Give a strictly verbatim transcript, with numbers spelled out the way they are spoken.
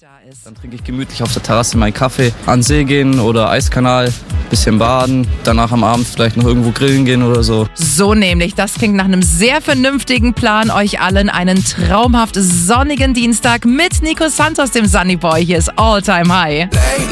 Dann trinke ich gemütlich auf der Terrasse meinen Kaffee, an den See gehen oder Eiskanal, bisschen baden, danach am Abend vielleicht noch irgendwo grillen gehen oder so. So nämlich, das klingt nach einem sehr vernünftigen Plan, euch allen einen traumhaft sonnigen Dienstag mit Nico Santos, dem Sunnyboy. Hier ist All Time High.